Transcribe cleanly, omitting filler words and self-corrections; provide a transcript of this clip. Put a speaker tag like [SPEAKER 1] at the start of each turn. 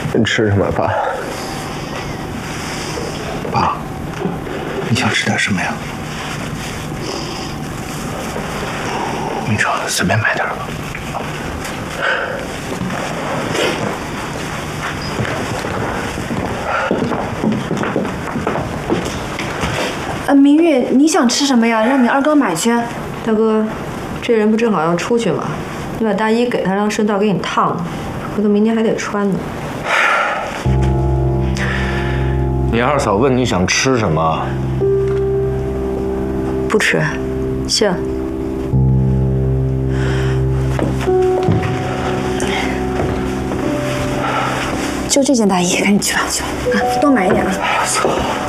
[SPEAKER 1] 你吃什么，爸？
[SPEAKER 2] 爸，你想吃点什么呀？明成，随便买点吧。
[SPEAKER 3] 明月，你想吃什么呀？让你二哥买去。
[SPEAKER 4] 大哥，这人不正好要出去吗？你把大衣给他，让顺道给你烫了，回头明天还得穿呢。
[SPEAKER 1] 你二嫂问你想吃什么？
[SPEAKER 4] 不吃，谢了。
[SPEAKER 3] 就这件大衣，赶紧去吧，去吧，啊，多买一点啊。